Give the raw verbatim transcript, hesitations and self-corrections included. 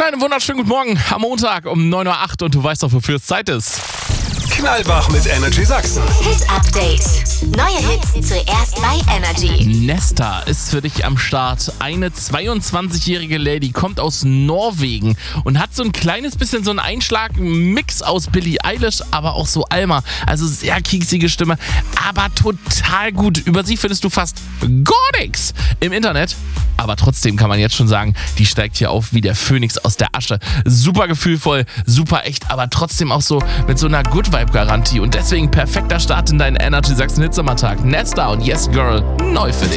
einen wunderschönen guten Morgen am Montag um neun Uhr acht und du weißt doch, wofür es Zeit ist. Knallwach mit Energy Sachsen. Hit Update. Neue Hits zuerst bei Energy. Nesta ist für dich am Start. Eine zweiundzwanzigjährige Lady kommt aus Norwegen und hat so ein kleines bisschen so einen Einschlag, Mix aus Billie Eilish, aber auch so Alma. Also sehr kieksige Stimme, aber total gut. Über sie findest du fast gar nichts im Internet. Aber trotzdem kann man jetzt schon sagen, die steigt hier auf wie der Phönix aus der Asche. Super gefühlvoll, super echt, aber trotzdem auch so mit so einer Good-Vibe-Garantie. Und deswegen perfekter Start in deinen Energy Sachsen Hitsommertag. Nesta und Yes Girl, neu für dich.